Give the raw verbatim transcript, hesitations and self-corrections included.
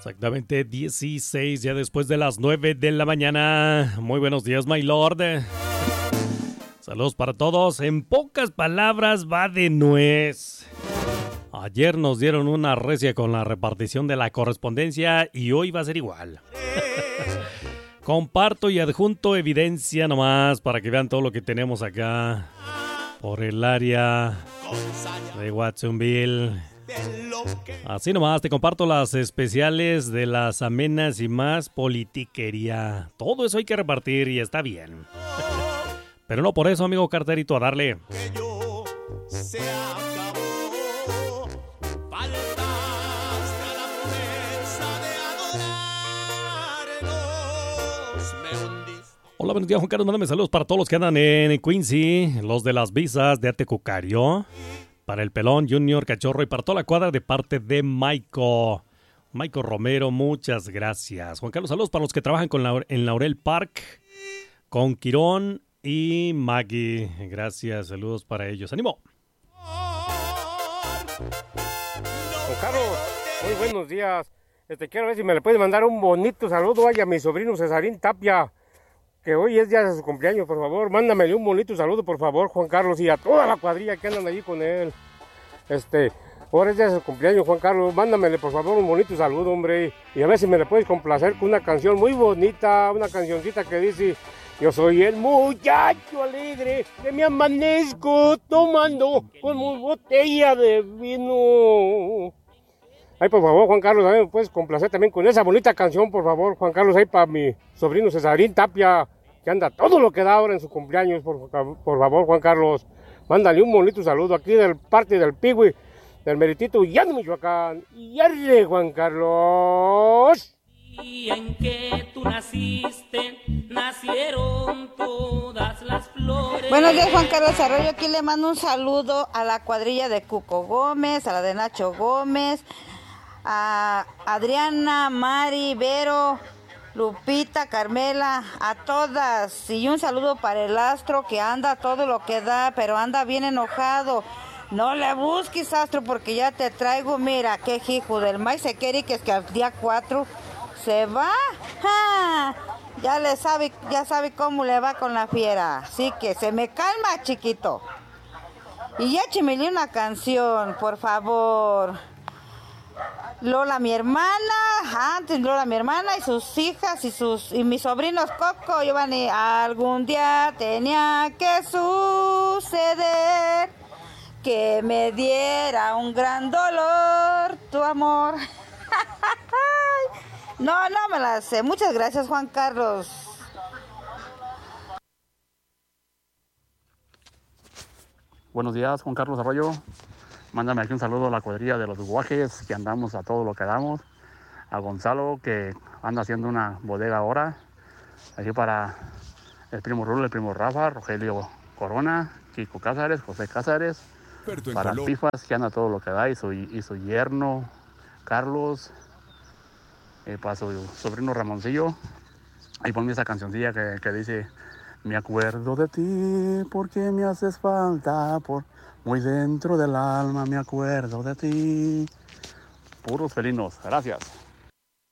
Exactamente dieciséis, ya después de las nueve de la mañana. Muy buenos días, my lord. Saludos para todos. En pocas palabras, va de nuez. Ayer nos dieron una recia con la repartición de la correspondencia y hoy va a ser igual. Comparto y adjunto evidencia nomás para que vean todo lo que tenemos acá por el área de Watsonville. Así nomás, te comparto las especiales de las amenas y más politiquería. Todo eso hay que repartir y está bien. Pero no por eso, amigo carterito, a darle. Hola, buenos días, Juan Carlos. Mándame saludos para todos los que andan en Quincy, los de las visas de Atecucario, para el Pelón, Junior, Cachorro y para toda la cuadra de parte de Maico. Maico Romero, muchas gracias. Juan Carlos, saludos para los que trabajan con la, en Laurel Park, con Quirón y Maggie. Gracias, saludos para ellos. ¡Ánimo! Juan Carlos, muy buenos días. Este, quiero ver si me le puede mandar un bonito saludo a mi sobrino Cesarín Tapia, que hoy es día de su cumpleaños, por favor. Mándamele un bonito saludo, por favor, Juan Carlos, y a toda la cuadrilla que andan allí con él. Este, ahora es día de su cumpleaños, Juan Carlos. Mándamele, por favor, un bonito saludo, hombre. Y a ver si me le puedes complacer con una canción muy bonita, una cancioncita que dice: yo soy el muchacho alegre que me amanezco tomando con mi botella de vino. Ay, por favor, Juan Carlos, a ver, me puedes complacer también con esa bonita canción, por favor, Juan Carlos, ahí para mi sobrino Cesarín Tapia, que anda todo lo que da ahora en su cumpleaños, por, por favor, Juan Carlos. Mándale un bonito saludo aquí del parte del Pigüey, del Meritito Llano, Michoacán. Y arre, Juan Carlos. Y en que tú naciste, nacieron todas las flores. Buenos días, Juan Carlos Arroyo. Aquí le mando un saludo a la cuadrilla de Cuco Gómez, a la de Nacho Gómez, a Adriana, Mari, Vero, Lupita, Carmela, a todas. Y un saludo para el Astro, que anda todo lo que da, pero anda bien enojado. No le busques, Astro, porque ya te traigo, mira, qué hijo del maíz se quiere, que es que al día cuatro se va. ¡Ja! Ya le sabe, ya sabe cómo le va con la fiera. Así que se me calma, chiquito. Y ya échemele una canción, por favor. Lola, mi hermana, antes Lola, mi hermana, y sus hijas y sus y mis sobrinos Coco, Giovanni. Algún día tenía que suceder que me diera un gran dolor tu amor. No, no me la sé. Muchas gracias, Juan Carlos. Buenos días, Juan Carlos Arroyo. Mándame aquí un saludo a la cuadrilla de los guajes, que andamos a todo lo que damos. A Gonzalo, que anda haciendo una bodega ahora. Aquí para el primo Rulo, el primo Rafa, Rogelio Corona, Kiko Cázares, José Cázares. Para Pifas, que anda todo lo que da, y su, y su yerno, Carlos. Eh, para su sobrino Ramoncillo. Ahí ponme esa cancioncilla que, que dice: me acuerdo de ti porque me haces falta, por muy dentro del alma me acuerdo de ti. Puros felinos, gracias.